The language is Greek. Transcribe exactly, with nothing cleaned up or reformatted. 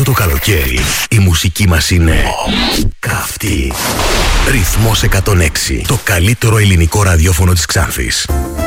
Αυτό το καλοκαίρι η μουσική μας είναι καυτή. Ρυθμός εκατόν έξι. Το καλύτερο ελληνικό ραδιόφωνο της Ξάνθης.